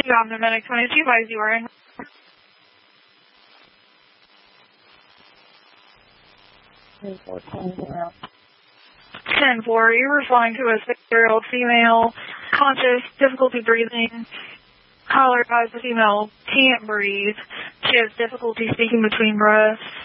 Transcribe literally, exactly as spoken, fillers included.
You have the medic twenty-two, advise you are in. ten four, you're responding to a six-year-old female, conscious, difficulty breathing. Caller advised the female can't breathe. She has difficulty speaking between breaths.